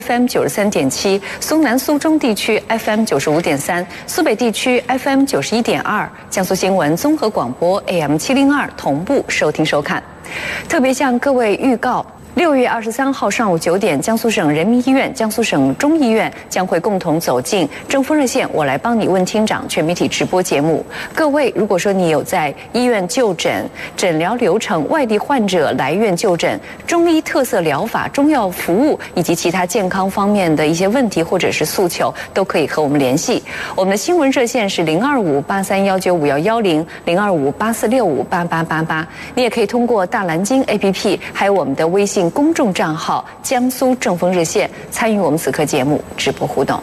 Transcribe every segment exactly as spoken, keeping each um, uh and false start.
F M 九十三点七，苏南苏中地区 F M 九十五点三，苏北地区 F M 九十一点二，江苏新闻综合广播 A M 七零二同步收听收看。特别向各位预告。六月二十三号上午九点，江苏省人民医院、江苏省中医院将会共同走进政风热线我来帮你问厅长全媒体直播节目。各位，如果说你有在医院就诊、诊疗流程、外地患者来院就诊、中医特色疗法、中药服务以及其他健康方面的一些问题或者是诉求，都可以和我们联系。我们的新闻热线是零二五八三幺九五幺幺零零二五八四六五八八八八。你也可以通过大蓝鲸 A P P， 还有我们的微信公众账号江苏正风热线参与我们此刻节目直播互动。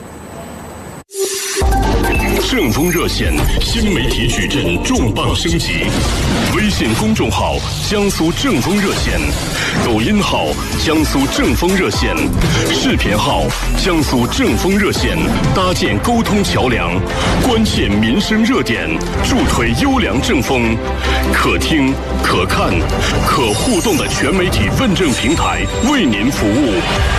正风热线新媒体矩阵重磅升级，微信公众号江苏正风热线，抖音号江苏正风热线，视频号江苏正风热线，搭建沟通桥梁，关切民生热点，助推优良正风，可听可看可互动的全媒体问政平台，为您服务。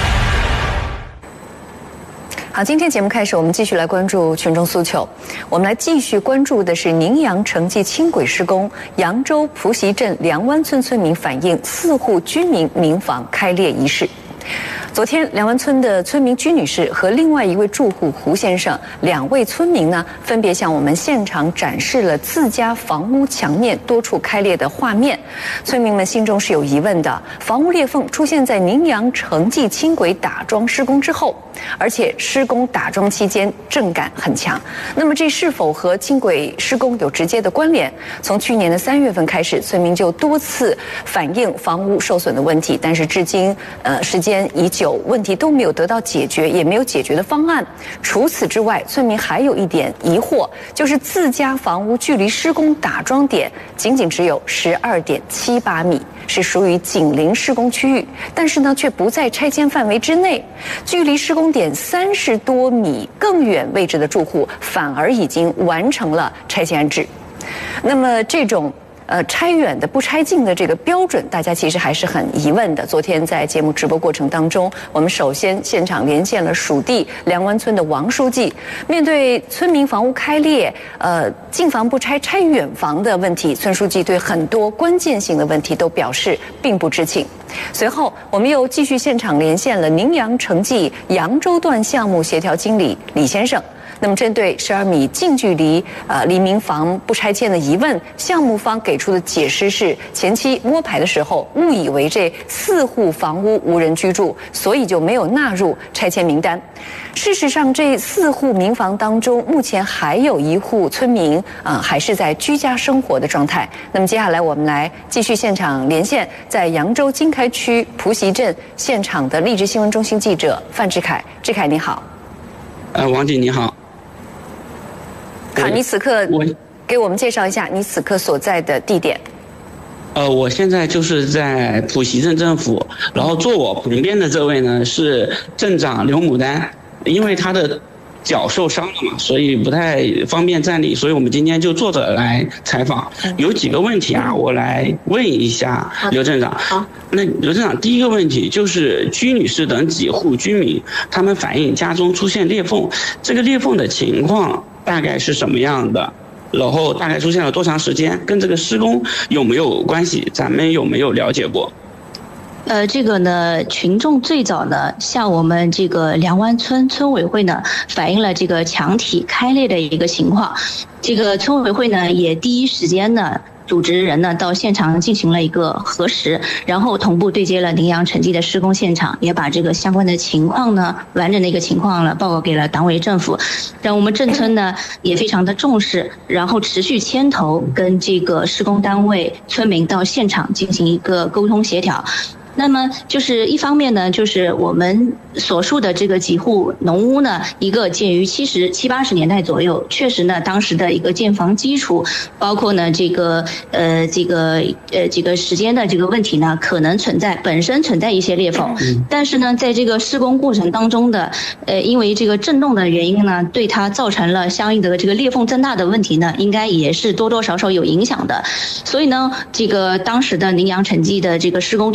好，今天节目开始，我们继续来关注群众诉求。我们来继续关注的是宁阳城际轻轨施工，扬州蒲溪镇梁湾村村民反映四户居民民房开裂一事。昨天，梁湾村的村民居女士和另外一位住户胡先生，两位村民呢，分别向我们现场展示了自家房屋墙面多处开裂的画面。村民们心中是有疑问的：房屋裂缝出现在宁阳城际轻轨打桩施工之后，而且施工打桩期间震感很强。那么，这是否和轻轨施工有直接的关联？从去年的三月份开始，村民就多次反映房屋受损的问题，但是至今呃时间已久，问题都没有得到解决，也没有解决的方案。除此之外，村民还有一点疑惑，就是自家房屋距离施工打桩点仅仅只有十二点七八米，是属于紧邻施工区域，但是呢，却不在拆迁范围之内。距离施工点三十多米更远位置的住户，反而已经完成了拆迁安置。那么这种呃，拆远的不拆近的这个标准，大家其实还是很疑问的。昨天在节目直播过程当中，我们首先现场连线了属地梁湾村的王书记。面对村民房屋开裂，呃，近房不拆，拆远房的问题，村书记对很多关键性的问题都表示并不知情。随后，我们又继续现场连线了宁阳城际扬州段项目协调经理李先生。那么，针对十二米近距离呃离民房不拆迁的疑问，项目方给出的解释是，前期摸排的时候误以为这四户房屋无人居住，所以就没有纳入拆迁名单。事实上，这四户民房当中，目前还有一户村民啊、呃、还是在居家生活的状态。那么接下来我们来继续现场连线，在扬州经开区蒲溪镇现场的荔枝新闻中心记者范志凯。志凯你好。 呃，王姐你好。 好，你此刻我给我们介绍一下你此刻所在的地点。 呃，我现在就是在蒲溪镇政府，然后坐我旁边的这位呢是镇长刘牡丹，因为他的脚受伤了嘛，所以不太方便站立，所以我们今天就坐着来采访。有几个问题啊，我来问一下刘镇长。好，那刘镇长，第一个问题就是居女士等几户居民，他们反映家中出现裂缝，这个裂缝的情况大概是什么样的？然后大概出现了多长时间？跟这个施工有没有关系？咱们有没有了解过？ 呃，这个呢，群众最早呢向我们这个梁湾村村委会呢反映了这个墙体开裂的一个情况，这个村委会呢也第一时间呢组织人呢到现场进行了一个核实，然后同步对接了宁阳城际的施工现场，也把这个相关的情况呢完整的一个情况呢报告给了党委政府，让我们镇村呢也非常的重视，然后持续牵头跟这个施工单位村民到现场进行一个沟通协调。那么就是一方面呢，就是我们所述的这个几户农屋呢，一个建于七十七八十年代左右，确实呢，当时的一个建房基础，包括呢这个呃这个呃这个时间的这个问题呢，可能存在本身存在一些裂缝，但是呢，在这个施工过程当中的呃因为这个震动的原因呢，对它造成了相应的这个裂缝增大的问题呢，应该也是多多少少有影响的。所以呢，这个当时的宁阳城际的这个施工队伍呢，也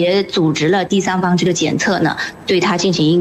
也组织了第三方这个检测呢，对他进行